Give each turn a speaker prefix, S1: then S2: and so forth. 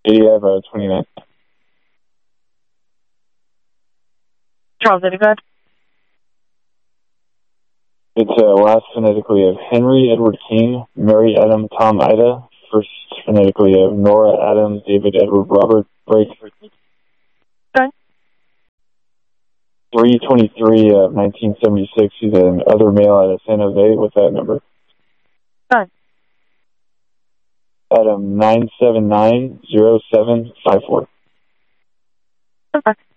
S1: 80 29.
S2: Charles, did it good?
S1: It's last phonetically of Henry Edward King, Mary Adam Tom Ida, first phonetically of Nora Adam David Edward Robert Break.
S2: Good.
S1: 323 of 1976. He's an other male out of San Jose with that number.
S2: Good.
S1: Adam 9790754.
S2: Okay.